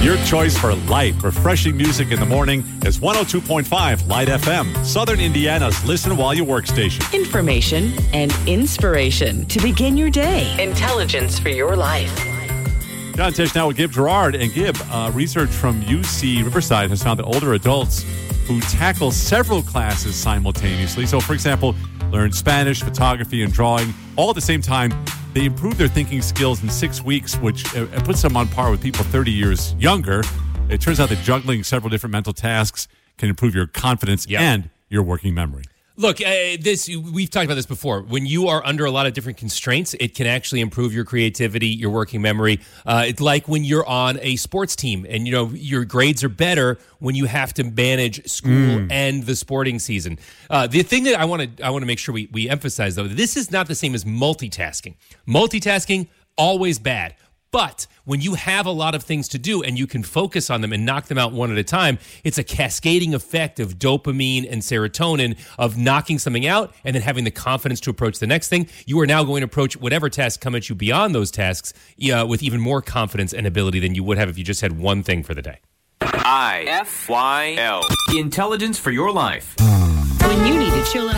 Your choice for light, refreshing music in the morning is 102.5 Light FM, Southern Indiana's listen while you work station. Information and inspiration to begin your day. Intelligence for your life. John Tish now with Gib Gerard. And Gib, research from UC Riverside has found that older adults who tackle several classes simultaneously, so for example, learn Spanish, photography, and drawing all at the same time, they improve their thinking skills in 6 weeks, which puts them on par with people 30 years younger. It turns out that juggling several different mental tasks can improve your confidence and your working memory. Look, we've talked about this before. When you are under a lot of different constraints, it can actually improve your creativity, your working memory. It's like when you're on a sports team and, your grades are better when you have to manage school and the sporting season. The thing that I want to make sure we emphasize, though, this is not the same as multitasking. Multitasking, always bad. But when you have a lot of things to do and you can focus on them and knock them out one at a time, it's a cascading effect of dopamine and serotonin of knocking something out and then having the confidence to approach the next thing. You are now going to approach whatever tasks come at you beyond those tasks with even more confidence and ability than you would have if you just had one thing for the day. IFYL. Intelligence for your life. When you need to chill